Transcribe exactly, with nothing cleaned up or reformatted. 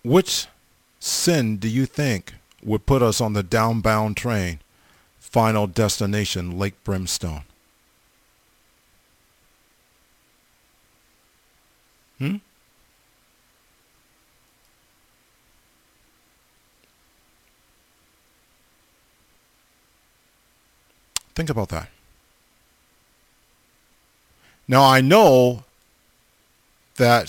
Which sin do you think would put us on the downbound train, final destination, Lake Brimstone? Hmm? Think about that. Now, I know that